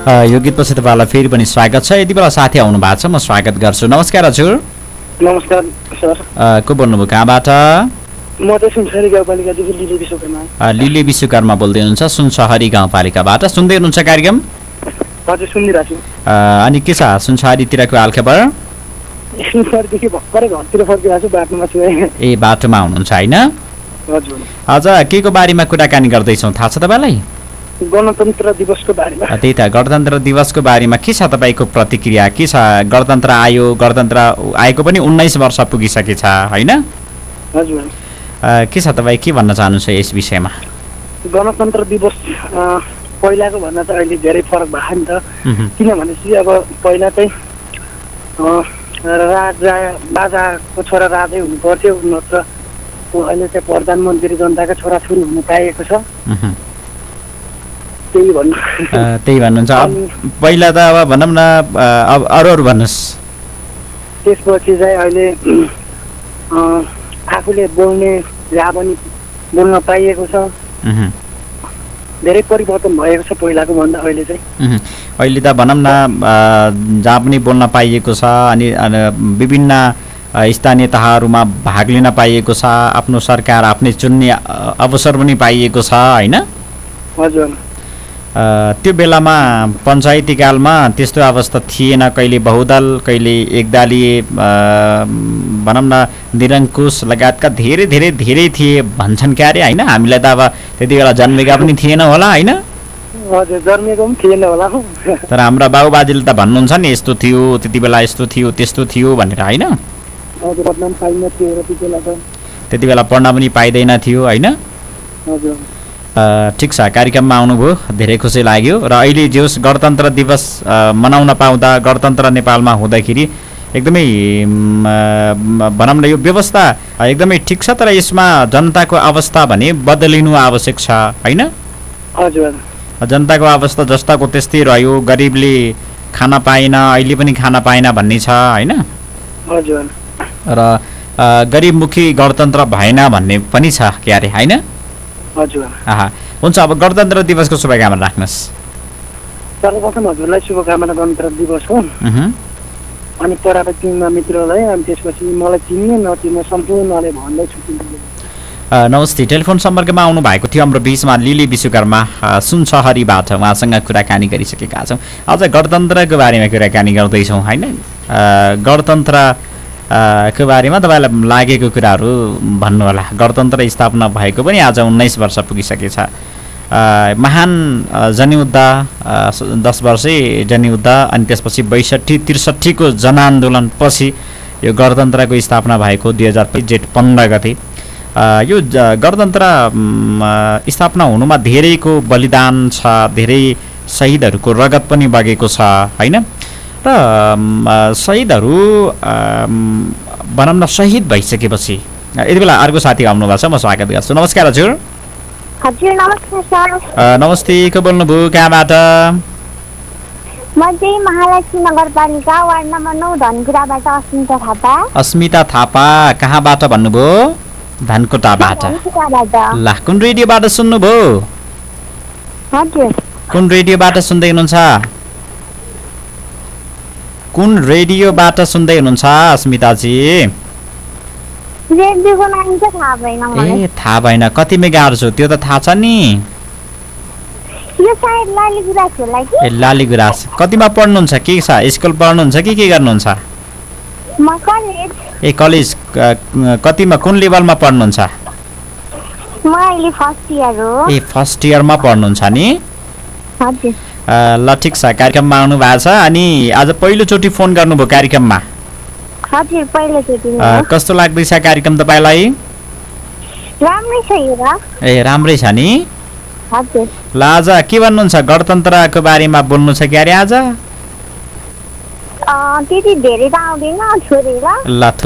यो गीतपछि तपाईँलाई फेरि पनि स्वागत छ। यति बेला साथी आउनु भएको छ, म स्वागत गर्छु। नमस्कार हजुर। नमस्कार सर। को बोल्नुभयो, कहाँबाट? म चाहिँ सुनसरी गाउँपालिकादेखि लिले विश्वकर्मा। लिले विश्वकर्मा बोल्दै हुनुहुन्छ सुनसहरी गाउँपालिकाबाट। सुन्दै हुनुहुन्छ कार्यक्रम? हजुर सुनिरहेको छु। अनि के छ सुनसहरीतिरको हालखबर? सुनसरीदेखि भर्खरै घरतिर फर्किरहेको छु, बाटोमा छु। ए बाटोमा हुनुहुन्छ होइन? हजुर। आज के को बारेमा कुराकानी गर्दैछौँ थाहा छ तपाईँलाई? गणतन्त्र दिवसको बारेमा। त्यही त, गणतन्त्र दिवसको बारेमा के छ तपाईँको प्रतिक्रिया? के छ, गणतन्त्र आयो, गणतन्त्र आएको पनि 19 वर्ष पुगिसकेछ होइन? हजुर। के छ, तपाईँ के भन्न चाहनुहुन्छ यस विषयमा? गणतन्त्र दिवस पहिलाको भन्दा त अहिले धेरै फरक भएको नि त। किनभनेपछि अब पहिला चाहिँ राजा बाजाको छोरा राजै हुनु पर्थ्यो, नत्र अहिले चाहिँ प्रधानमन्त्री जनताका छोराछोरी हुन पाइएको छ। त्यही भन्नुहुन्छ। पहिला त अब भनौँ न, अब अरू भन्नुहोस्। त्यसपछि चाहिँ अहिले आफूले बोल्ने जहाँ पनि बोल्न पाइएको छ। धेरै परिवर्तन भएको छ पहिलाको भन्दा अहिले चाहिँ। अहिले त भनौँ न जहाँ पनि बोल्न पाइएको छ, अनि विभिन्न स्थानीय तहहरूमा भाग लिन पाइएको छ, आफ्नो सरकार आफ्नै चुन्ने अवसर पनि पाइएको छ होइन? हजुर। त्यो बेलामा पञ्चायती कालमा त्यस्तो अवस्था थिएन। कहिले बहुदल, कहिले एकदलीय, भनौँ न निरङ्कुश लगायतका धेरै धेरै धेरै थिए भन्छन् क्यारे होइन? हामीलाई त अब त्यति बेला जन्मेका पनि थिएन होला होइन? हजुर, जन्मेको पनि थिएन होला। तर हाम्रा बाबुबाजेले त भन्नुहुन्छ नि, यस्तो थियो त्यति बेला, यस्तो थियो त्यस्तो थियो भनेर होइन? त्यति बेला पढ्न पनि पाइँदैन थियो होइन? हजुर। ठिक छ, कार्यक्रममा आउनुभयो, धेरै खुसी लाग्यो। र अहिले जोस् गणतन्त्र दिवस मनाउन पाउँदा, गणतन्त्र नेपालमा हुँदाखेरि एकदमै भनौँ न यो व्यवस्था एकदमै ठिक छ, तर यसमा जनताको अवस्था भने बदलिनु आवश्यक छ होइन? हजुर। जनताको अवस्था जस्ताको त्यस्तै रह्यो। गरिबले खान पाएन, अहिले पनि खान पाएन भन्ने छ होइन? हजुर। र गरिबमुखी गणतन्त्र भएन भन्ने पनि छ क्यारे होइन? हजुर। हुन्छ, अब गणतन्त्र दिवसको शुभकामना राख्नुहोस्। सर्वप्रथम हजुरलाई शुभकामना गणतन्त्र दिवसको। अनि पराबेटिङमा मित्रलाई, अनि त्यसपछि मलाई चिन्ने नचिन्ने सम्पूर्णले भन्दैछु। नमस्ते। टेलिफोन सम्पर्कमा आउनु भएको थियो हाम्रो बिचमा लिली विश्वकर्मा सुनसहरीबाट। उहाँसँग कुराकानी गरिसकेका छौँ। आज गणतन्त्रको बारेमा कुराकानी गर्दैछौँ होइन? गणतन्त्र को बारेमा तपाईँलाई लागेको कुराहरू भन्नुहोला। गणतन्त्र स्थापना भएको पनि आज 19 वर्ष पुगिसकेछ। महान जनयुद्ध, 10 वर्षे जनयुद्ध, अनि त्यसपछि 62-63 को जनआन्दोलन पछि यो गणतन्त्रको स्थापना भएको 2025 जेठ 15 गते। यो गणतन्त्र स्थापना हुनुमा धेरैको बलिदान छ, धेरै शहीदहरूको रगत पनि बगेको छ होइन? र शहीदहरू भनौँ न शहीद भइसकेपछि यति बेला अर्को साथी आउनुभएको छ, म स्वागत गर्छु। नमस्कार हजुर। हजुर नमस्कार सर। नमस्ते, को बोल्नुभयो, कहाँबाट? म चाहिँ महालक्ष्मी नगरपालिका वार्ड नम्बर 9 धनकुटाबाट अस्मिता थापा। अस्मिता थापा, कहाँबाट भन्नुभयो? धनकुटाबाट। ल, कुन रेडियोबाट सुन्नुभयो? हजुर। कुन रेडियोबाट सुन्दै हुनुहुन्छ? कुन रेडियोबाट सुन्दै हुनुहुन्छ अस्मिताजी? रेडियोको नाम चाहिँ थाहा भएन मलाई। ए थाहा भएन, कति मेगाहर्ज हो त्यो त थाहा छ नि? यो सायद लालीगुराँस होला कि? ए लालीगुराँस। कतिमा पढ्नुहुन्छ? के छ, स्कुल पढ्नुहुन्छ कि के गर्नुहुन्छ? म कलेज। ए कलेज, कतिमा, कुन लेभलमा पढ्नुहुन्छ? म अहिले फर्स्ट इयर हो। ए फर्स्ट इयरमा पढ्नुहुन्छ नि? हजुर। ल ठिक छ, कार्यक्रममा आउनु भएको छ। अनि आज पहिलोचोटि फोन गर्नुभयो कार्यक्रममा? हजुर, पहिलोचोटि। कस्तो लाग्दैछ कार्यक्रम तपाईँलाई? राम्रै छ हेर। ए राम्रै छ नि? हजुर। ल आज के भन्नुहुन्छ, गणतन्त्रको बारेमा बोल्नु छ क्यारे आज? त्यति धेरै त आउँदैन छोडेर। ल